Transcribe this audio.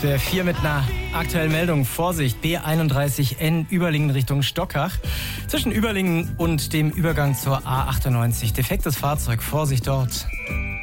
SWR 4 mit einer aktuellen Meldung. Vorsicht, B31N Überlingen Richtung Stockach. Zwischen Überlingen und dem Übergang zur A98. Defektes Fahrzeug, Vorsicht dort.